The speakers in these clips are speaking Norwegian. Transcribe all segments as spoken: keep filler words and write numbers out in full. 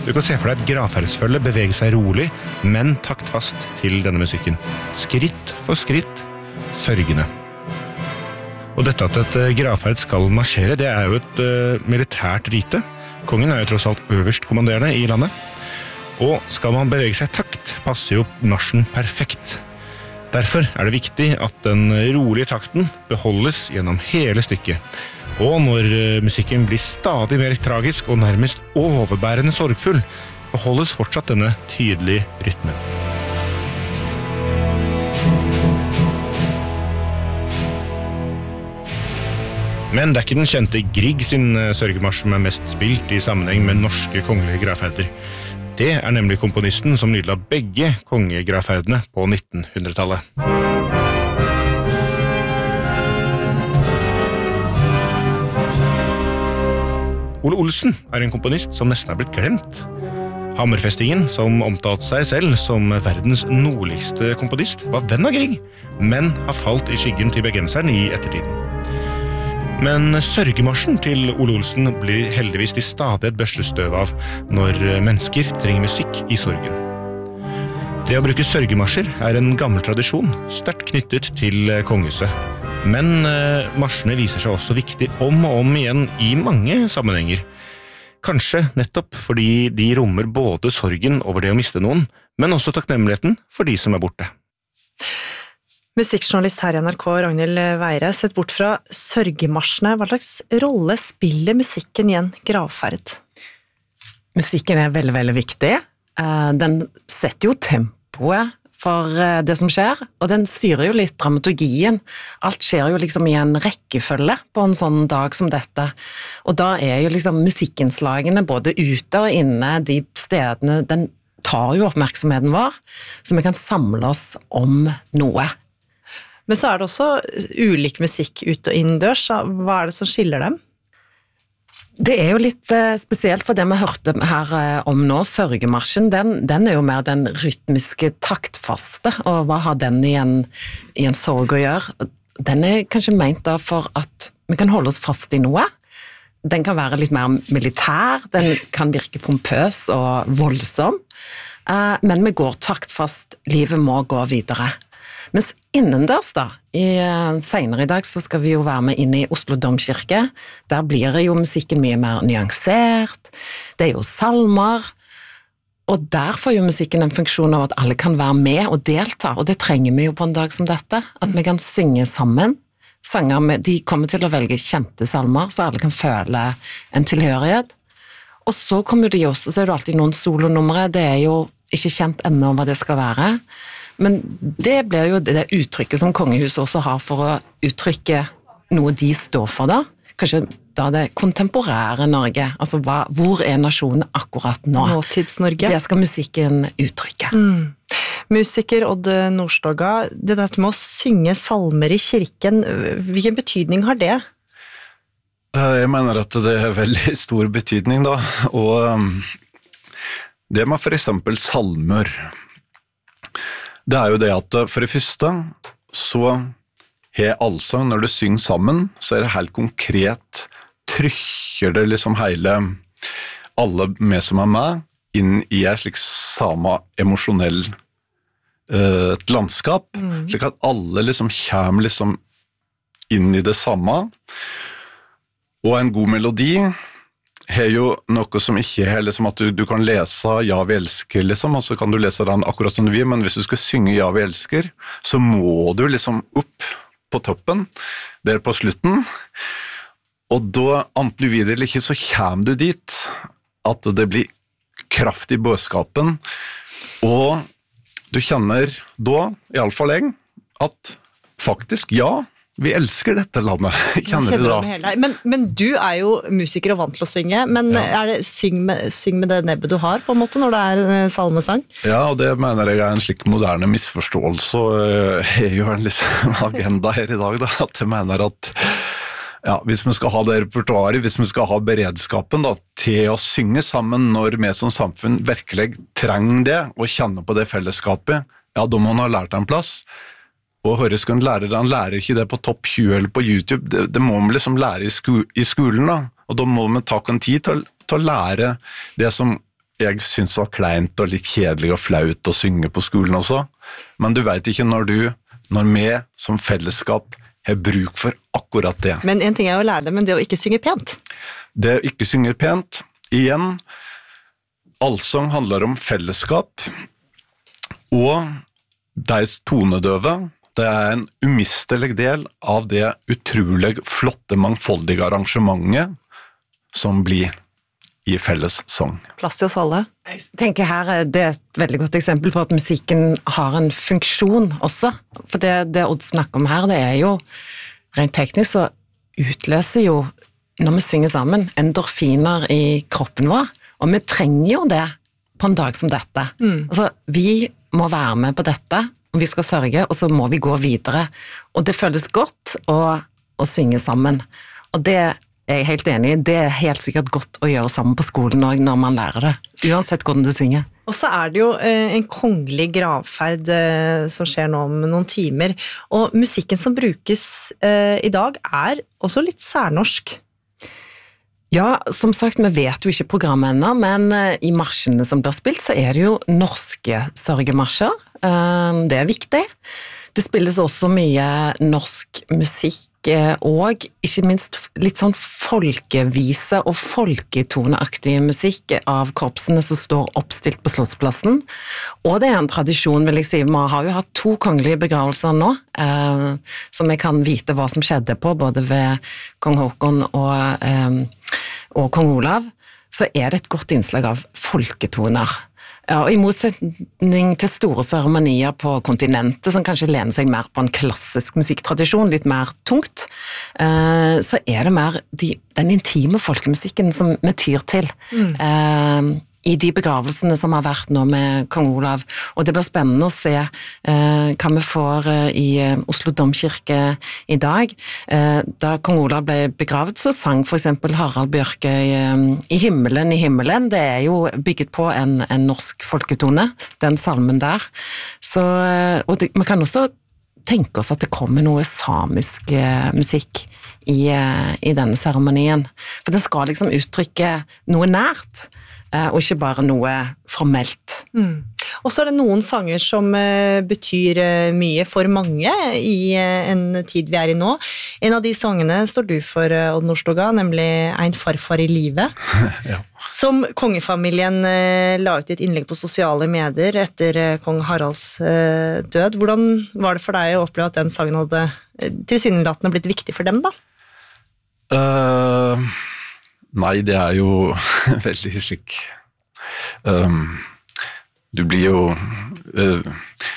Du kan se for deg et gravferdsfølge bevege seg rolig, men taktfast til denne musikken. Skritt for skritt, sørgende. Og dette at et gravferd skal marsjere, det er jo et uh, militært rite. Kongen er jo tross alt øverst kommanderende i landet. Og skal man bevege seg i takt, passer jo marsjen perfekt. Derfor er det viktig at den rolige takten beholdes gjennom hele stykket. Og når musikken blir stadig mer tragisk og nærmest overbærende sorgfull, beholdes fortsatt denne tydelige rytmen. Men det er ikke den kjente Grieg sin sørgemarsj som er mest spilt i sammenheng med norske kongelige gravferder. Det er nemlig komponisten som nydela begge kongegravferdene på nittenhundretallet. Ole Olsen er en komponist som nesten er blitt glemt. Hammerfestingen, som omtalte seg selv som verdens nordligste komponist, var venn av Grieg, men har falt i skyggen til bergenseren i ettertiden. Men sørgemarsjen til Ole Olsen blir heldigvis til stadighet børstet støv av når mennesker trenger musikk i sorgen. Det å bruke sørgemarsjer er en gammel tradisjon, sterkt knyttet til kongehuset. Men eh, marsjene viser seg også viktig om og om igjen i mange sammenhenger. Kanskje nettopp fordi de rommer både sorgen over det å miste noen, men også takknemligheten for de som er borte. Musikkjournalist her i N R K, Ragnhild Weire, sett bort fra sørgemarsjene, hva slags rolle spiller musikken i en gravferd? Musikken er veldig, veldig viktig. Den setter jo tempoet for det som skjer, og den styrer jo litt dramaturgien. Alt skjer jo liksom i en rekkefølge på en sånn dag som dette. Og da er jo liksom musikkinnslagene både ute og inne, de stedene, den tar jo oppmerksomheten vår, så vi kan samle oss om noe. Men så er det også ulik musikk ut og innendørs. Hva er det som skiller dem? Det er jo litt spesielt for det vi hørte her om nå, sørgemarsjen, den, den er jo mer den rytmiske taktfaste, og hva har den i en, i en sorg å gjøre? Den er kanskje ment da for at vi kan holde oss fast i noe. Den kan være litt mer militær, den kan virke pompøs og voldsom, men vi går taktfast, livet må gå videre. Mens innendørs da, i, senere i dag så skal vi jo være med inn i Oslo Domkirke. Der blir jo musikken mye mer nyansert. Det er jo salmer. Og der får jo musikken en funksjon av at alle kan være med og delta. Og det trenger vi jo på en dag som dette. At vi kan synge sammen. Sanger med, de kommer til å velge kjente salmer, så alle kan føle en tilhørighet. Og så kommer de også, så er det alltid noen solonumre. Det er jo ikke kjent ennå hva det skal være. Men det blir jo det uttrykket som kongehuset også har for å uttrykke noe de står for da. Kanskje da det kontemporære Norge, altså hva, hvor er nasjonen akkurat nå? Nåtids-Norge. Det skal musikken uttrykke. Mm. Musiker Odd Nordstoga, det der med å synge salmer i kirken, hvilken betydning har det? Jeg mener at det er veldig stor betydning da, og det med for eksempel salmer, det er jo det at for det første så er allsang, når du synger sammen, så er det helt konkret, trykker det liksom hele, alle med som er med, inn i et slik samme emosjonell uh, et landskap, mm. slik at alle liksom kommer liksom inn i det samme, og en god melodi er jo noe som ikke er liksom at du, du kan lese Ja, vi elsker, liksom, og så kan du lese den akkurat som du vil, men hvis du skal synge Ja, vi elsker, så må du liksom opp på toppen, der på slutten, og da, enten du vil eller ikke, så kommer du dit at det blir kraft i budskapen, og du kjenner da, i alle fall jeg, at faktisk ja, vi elsker dette landet, kjenner du da? Men, men du er jo musiker og vant til å synge, men ja. er det syng med, syng med det nebbet du har, på en måte, når det er salmesang? Ja, og det mener jeg er en slik moderne misforståelse, og jeg gjør en liksom agenda her i dag, da, at jeg mener at ja, hvis vi skal ha det repertoaret, hvis vi skal ha beredskapen da, til å synge sammen når vi som samfunn virkelig trenger det, og kjenner på det fellesskapet, ja, da må man ha lært en plass. Og Høreskunn lærer, han lærer ikke det på topp tjue eller på YouTube, det, det må man liksom lære i, sku, i skolen da, og da må man ta en tid til, til å lære det som jeg synes det var kleint og litt kjedelig og flaut å synge på skolen også, men du vet ikke når du, når vi som fellesskap har bruk for akkurat det. Men en ting er å lære det, men det å ikke synge pent. Det å ikke synge pent, igjen, allsang handler om fellesskap, og deres tonedøve, det er en umistelig del av det utrolig flotte, mangfoldige arrangementet som blir i felles sang. Plass til oss alle. Jeg tenker her, det er et veldig godt eksempel på at musikken har en funksjon også. For det, det Odd snakker om her, det er jo rent teknisk så utløser jo, når vi synger sammen, endorfiner i kroppen vår. Og vi trenger jo det på en dag som dette. Mm. Altså, vi må være med på dette, og vi skal sørge, og så må vi gå videre. Og det føles godt å, å synge sammen. Og det jeg er helt enig, det er helt sikkert godt å gjøre sammen på skolen også, når man lærer det, uansett hvordan du synger. Og så er det jo eh, en kongelig gravferd eh, som skjer nå om noen timer, og musikken som brukes eh, i dag er også litt særnorsk. Ja, som sagt, vi vet jo ikke programmet ennå, men eh, i marsjene som blir spilt, så er det jo norske sørgemarsjer. Eh, det er viktig. Det spilles også mye norsk musikk, og ikke minst litt sånn folkevise og folketoneaktig musikk av korpsene som står oppstilt på Slottsplassen. Og det er en tradisjon, vil jeg si. Vi har jo hatt to kongelige begravelser nå, eh, som vi kan vite hva som skjedde på, både ved kong Håkon og, eh, og kong Olav. Så er det et godt innslag av folketoner. Ja, og i motsetning til store seremonier på kontinentet, som kanskje lener seg mer på en klassisk musikktradisjon, litt mer tungt, eh, så er det mer de, den intime folkemusikken som vi tyr til. Mm. Eh, i de begravelsene som har vært nå med kong Olav, og det blir spennende å se eh, hva vi får eh, i Oslo Domkirke i dag. Eh, da kong Olav ble begravet, så sang for eksempel Harald Bjørke i, i himmelen, i himmelen. Det er jo bygget på en, en norsk folketone, den salmen der. Så, og det, man kan også tenke oss at det kommer noe samisk eh, musikk i, eh, i denne seremonien. For den skal liksom uttrykke noe nært, og ikke bare noe formelt. Mm. Og så er det noen sanger som uh, betyr uh, mye for mange i uh, en tid vi er i nå. En av de sangene står du for, uh, Odd Nordstoga, nemlig Ein farfar i livet. Ja. Som kongefamilien uh, la ut i et innlegg på sosiale medier etter uh, kong Haralds uh, død. Hvordan var det for deg å oppleve at den sangen hadde uh, tilsynelatende blitt viktig for dem, da? Uh... Nei, det er jo veldig slik. Um, du blir jo uh,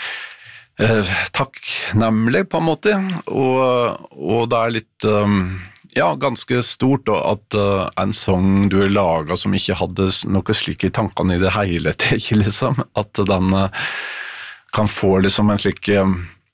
uh, takknemlig på en måte, og, og det er litt, um, ja, ganske stort at uh, en sang du har laget som ikke hadde noe slik i tankene i det hele tatt, liksom, at den uh, kan få liksom en slik, uh,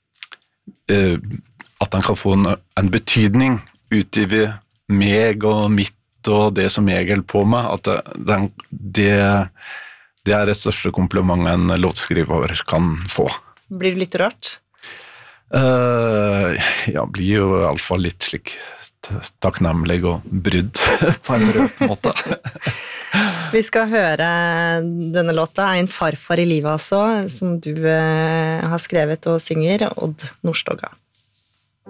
at den kan få en, en betydning utover meg og mitt, og det som jeg holder på med, at det, det, det er det største komplimentet en låtskriver kan få. Blir det litt rart? Uh, ja, blir jo i alle fall litt slik takknemlig og brydd på en rød måte. Vi skal høre denne låta, Ein farfar i livet altså, som du uh, har skrevet og synger, Odd Nordstoga.